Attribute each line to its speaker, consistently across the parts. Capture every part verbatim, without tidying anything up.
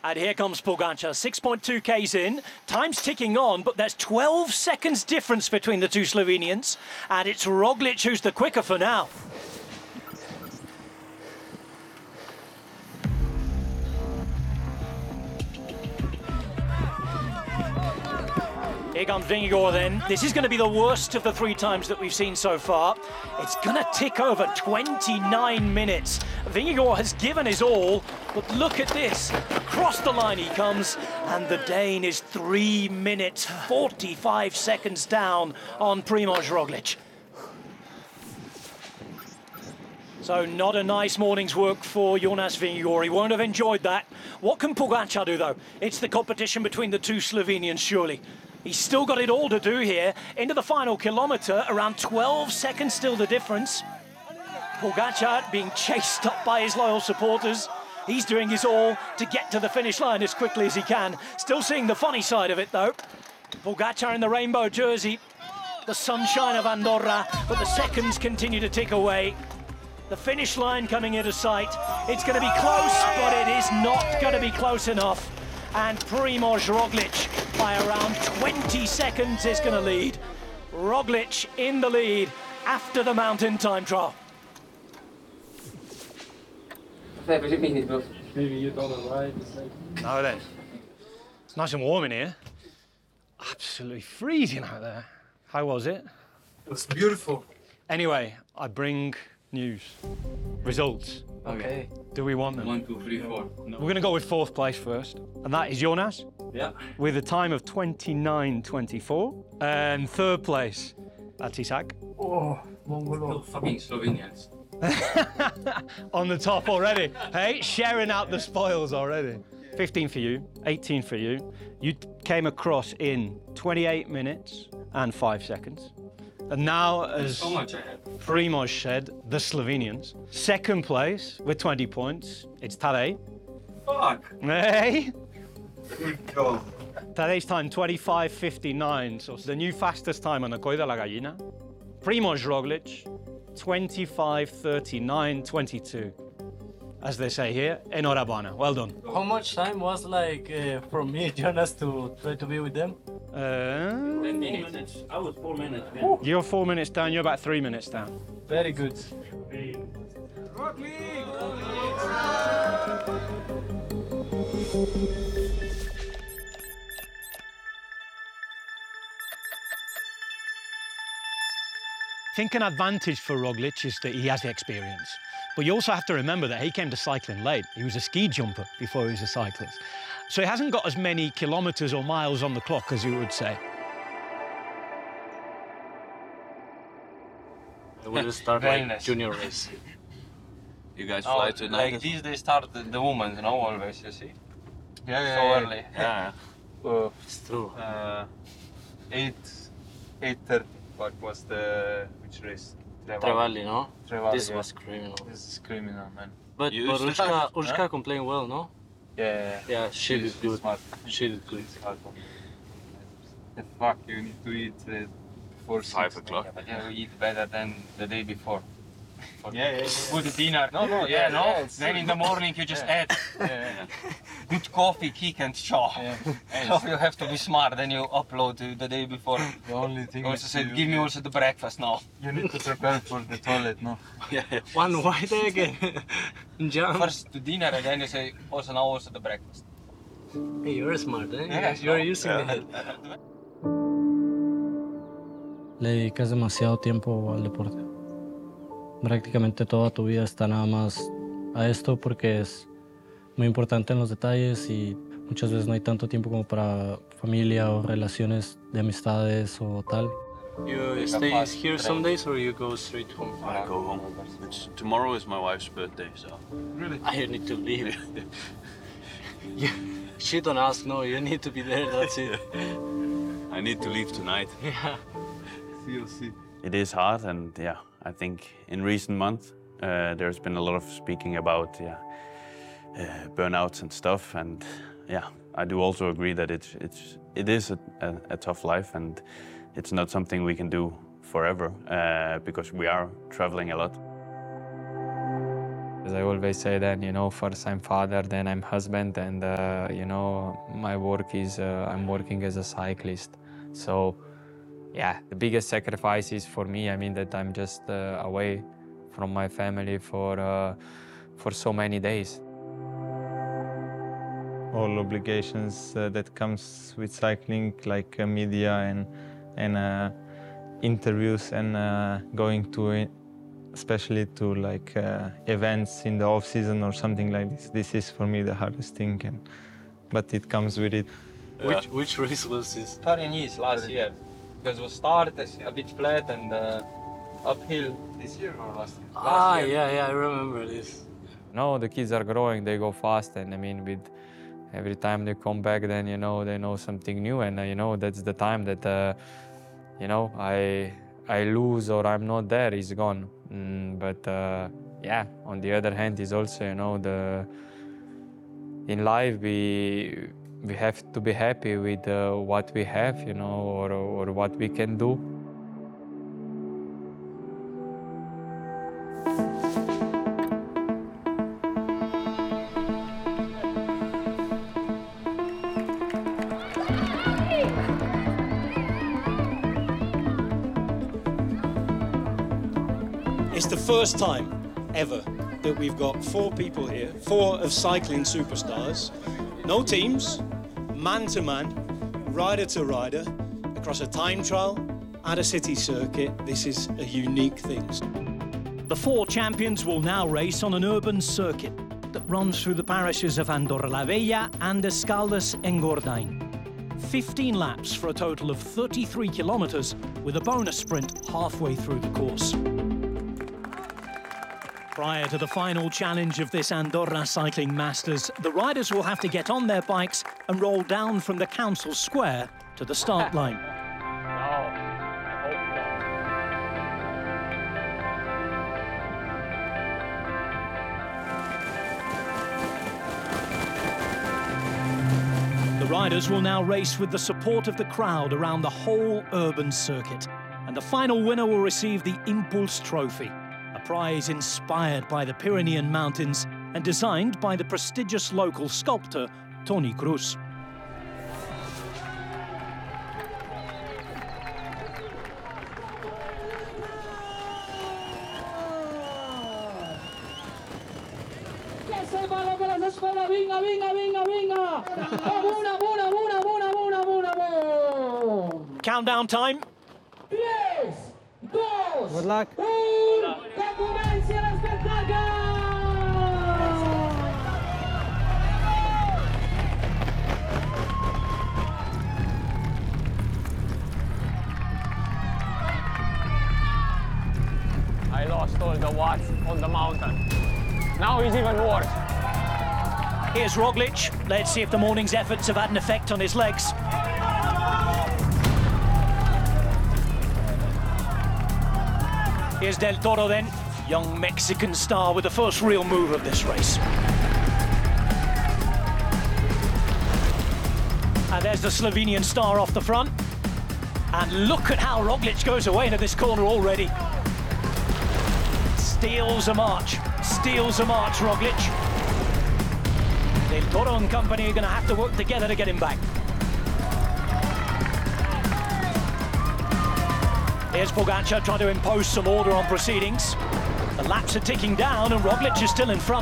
Speaker 1: And here comes Pogačar, six point two Ks in. Time's ticking on, but there's twelve seconds difference between the two Slovenians. And it's Roglic who's the quicker for now. Here comes Vingegaard then. This is going to be the worst of the three times that we've seen so far. It's going to tick over twenty-nine minutes. Vingegaard has given his all, but look at this. Across the line he comes, and the Dane is three minutes, forty-five seconds down on Primož Roglic. So not a nice morning's work for Jonas Vingegaard. He won't have enjoyed that. What can Pogačar do, though? It's the competition between the two Slovenians, surely. He's still got it all to do here. Into the final kilometre, around twelve seconds still the difference. Pogačar being chased up by his loyal supporters. He's doing his all to get to the finish line as quickly as he can. Still seeing the funny side of it, though. Pogačar in the rainbow jersey, the sunshine of Andorra, but the seconds continue to tick away. The finish line coming into sight. It's going to be close, but it is not going to be close enough. And Primož Roglic, by around twenty seconds, is going to lead. Roglic in the lead after the mountain time trial.
Speaker 2: Maybe you don't arrive.
Speaker 1: No, then. It's nice and warm in here. Absolutely freezing out there. How was it?
Speaker 2: It was beautiful.
Speaker 1: Anyway, I bring news. Results.
Speaker 2: Okay.
Speaker 1: Do we want them?
Speaker 3: One, two, three, four. No.
Speaker 1: We're going to go with fourth place first. And that is Jonas.
Speaker 3: Yeah.
Speaker 1: With a time of twenty-nine twenty-four. And third place, that's Isaac.
Speaker 2: Oh,
Speaker 3: Still fucking Slovenians.
Speaker 1: On the top already. Hey, sharing out the spoils already. fifteen for you, eighteen for you. You came across in twenty-eight minutes and five seconds. And now, as
Speaker 3: So much ahead.
Speaker 1: Primož said, the Slovenians. Second place with twenty points, it's Tadej.
Speaker 3: Fuck.
Speaker 1: Hey!
Speaker 3: Good job.
Speaker 1: Tadej's time, twenty-five fifty-nine, so it's the new fastest time on the Coi de la Gallina. Primož Roglic, twenty-five thirty-nine twenty-two. As they say here, enhorabuena. Well done.
Speaker 4: How much time was like uh, from me, Jonas, to try to be with them?
Speaker 1: Uh,
Speaker 3: Ten minutes. I was four minutes.
Speaker 1: you're four minutes down, you're about three minutes down.
Speaker 4: Very good.
Speaker 1: I think an advantage for Roglic is that he has the experience. But you also have to remember that he came to cycling late. He was a ski jumper before he was a cyclist. So he hasn't got as many kilometres or miles on the clock as you would say.
Speaker 5: We will start
Speaker 4: Very
Speaker 5: like
Speaker 4: nice.
Speaker 5: junior race.
Speaker 3: You guys
Speaker 5: Oh,
Speaker 3: fly tonight?
Speaker 5: like these, they start the, the women, you know, always, you see?
Speaker 4: Yeah, yeah,
Speaker 5: So
Speaker 4: yeah.
Speaker 5: early. Yeah,
Speaker 4: Uh,
Speaker 5: it's true.
Speaker 4: uh, eight, eight thirty. What was the which race?
Speaker 5: Trevally, no?
Speaker 4: Trevally,
Speaker 5: This
Speaker 4: yeah.
Speaker 5: was criminal.
Speaker 4: This is criminal, man.
Speaker 5: But,
Speaker 3: You
Speaker 5: but
Speaker 3: used to-
Speaker 5: Urška, Urška
Speaker 4: Huh?
Speaker 5: complained well, no?
Speaker 4: Yeah, yeah, yeah.
Speaker 5: Yeah, she
Speaker 4: She's-
Speaker 5: did good.
Speaker 4: she's smart.
Speaker 5: She did good.
Speaker 4: She's smart. The fuck, you need to eat uh, before
Speaker 3: Five
Speaker 4: six.
Speaker 3: o'clock.
Speaker 4: Yeah, we eat better than the day before.
Speaker 5: Yeah, yeah,
Speaker 4: Good dinner. No, no,
Speaker 5: Yeah, no?
Speaker 4: yeah, it's
Speaker 5: Then in the morning you just
Speaker 4: Yeah.
Speaker 5: add
Speaker 4: Yeah, yeah,
Speaker 5: good coffee, kick and chaw.
Speaker 4: yeah.
Speaker 5: So you have to be smart, then you upload the, the day before.
Speaker 4: The only thing
Speaker 5: Also
Speaker 4: is
Speaker 5: said,
Speaker 4: you,
Speaker 5: give me also the breakfast now.
Speaker 4: you need to prepare for the toilet, no?
Speaker 5: Yeah, yeah.
Speaker 4: One white egg and jam.
Speaker 5: First the dinner and then you say, also now also the breakfast.
Speaker 4: Hey, you're smart, eh?
Speaker 5: Yeah,
Speaker 4: you're
Speaker 5: no.
Speaker 4: using the head.
Speaker 6: Le dedicas demasiado tiempo al deporte. Prácticamente toda tu vida está nada más a esto porque es muy importante en los detalles y muchas veces no hay tanto tiempo como para familia o relaciones de amistades o tal.
Speaker 5: You stay here some days or you go straight home?
Speaker 3: I go home. It's, tomorrow is my wife's birthday, so.
Speaker 4: Really?
Speaker 5: I need to leave. You, she don't ask, no, you need to be there, that's it.
Speaker 3: I need to leave tonight.
Speaker 5: Yeah.
Speaker 4: You'll see.
Speaker 3: It is hard, and yeah, I think in recent months uh, there's been a lot of speaking about yeah, uh, burnouts and stuff, and yeah, I do also agree that it's it's it is a, a, a tough life, and it's not something we can do forever uh, because we are traveling a lot.
Speaker 7: As I always say then, you know, first I'm father, then I'm husband, and, uh, you know, my work is, uh, I'm working as a cyclist. So, yeah, the biggest sacrifice is for me, I mean, that I'm just uh, away from my family for, uh, for so many days.
Speaker 4: All obligations uh, that comes with cycling, like uh, media and, and uh, interviews and uh, going to, especially to like uh, events in the off season or something like this. This is for me the hardest thing, and, but it comes with it.
Speaker 5: Which, which race was this?
Speaker 2: Paris last year, because we started a bit flat and uh, uphill. This year or last year?
Speaker 5: Ah,
Speaker 2: Last year.
Speaker 5: yeah, yeah, I remember this.
Speaker 7: No, the kids are growing, they go fast, and I mean, with every time they come back, then, you know, they know something new, and, uh, you know, that's the time that, uh, you know, I, I lose or I'm not there, is gone. Mm, but, uh, yeah, on the other hand, is also, you know, the, in life, we, we have to be happy with uh, what we have, you know, or, or what we can do.
Speaker 8: It's the first time ever that we've got four people here, four of cycling superstars, no teams, man to man, rider to rider, across a time trial and a city circuit. This is a unique thing.
Speaker 1: The four champions will now race on an urban circuit that runs through the parishes of Andorra la Vella and Escaldes-Engordany. fifteen laps for a total of thirty-three kilometres, with a bonus sprint halfway through the course. Prior to the final challenge of this Andorra Cycling Masters, the riders will have to get on their bikes and roll down from the council square to the start line. The riders will now race with the support of the crowd around the whole urban circuit, and the final winner will receive the Impulse Trophy, a prize inspired by the Pyrenean Mountains and designed by the prestigious local sculptor Toni Cruz. Countdown time.
Speaker 6: Good luck.
Speaker 9: I lost all the watts on the mountain. Now he's even worse.
Speaker 1: Here's Roglic. Let's see if the morning's efforts have had an effect on his legs. Here's Del Toro then, young Mexican star with the first real move of this race. And there's the Slovenian star off the front. And look at how Roglic goes away into this corner already. Steals a march, steals a march, Roglic. Del Toro and company are going to have to work together to get him back. Here's Pogačar trying to impose some order on proceedings. The laps are ticking down and Roglic is still in front.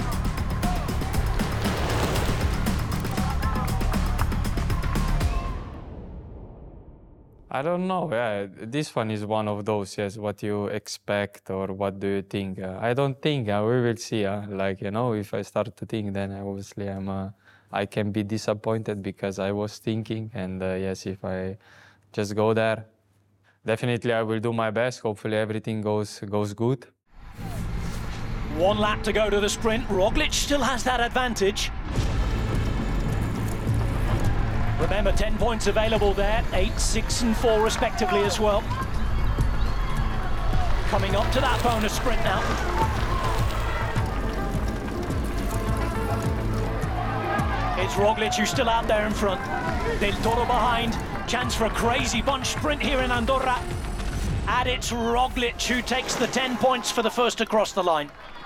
Speaker 7: I don't know, yeah, this one is one of those, yes, what you expect or what do you think. Uh, I don't think, uh, we will see, uh, like, you know, if I start to think, then obviously I'm, uh, I can be disappointed because I was thinking, and uh, yes, if I just go there, definitely I will do my best, hopefully everything goes, goes good.
Speaker 1: One lap to go to the sprint, Roglic still has that advantage. Remember, ten points available there, eight, six and four respectively as well. Coming up to that bonus sprint now. It's Roglic who's still out there in front. Del Toro behind, chance for a crazy bunch sprint here in Andorra. And it's Roglic who takes the ten points for the first across the line.